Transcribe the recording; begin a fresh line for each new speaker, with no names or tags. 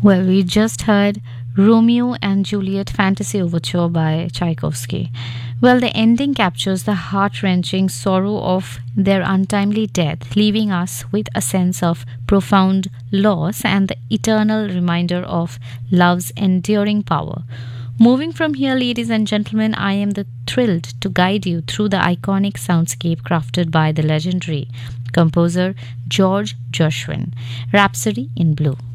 Well, we just heard Romeo and Juliet Fantasy Overture by Tchaikovsky. Well, the ending captures the heart wrenching sorrow of their untimely death, leaving us with a sense of profound loss and the eternal reminder of love's enduring power. Moving from here, ladies and gentlemen, I am thrilled to guide you through the iconic soundscape crafted by the legendary composer George Gershwin, Rhapsody in Blue.